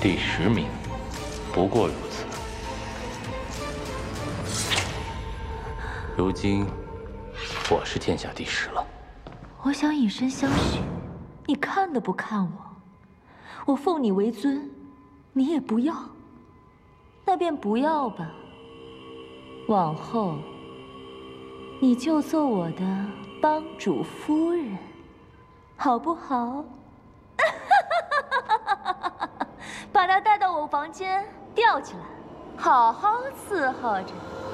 第10名，不过如此。如今，我是天下第10了。 我想以身相许，你看都不看我，我奉你为尊，你也不要，那便不要吧。往后，你就做我的帮主夫人，好不好？把她带到我房间，吊起来，好好伺候着。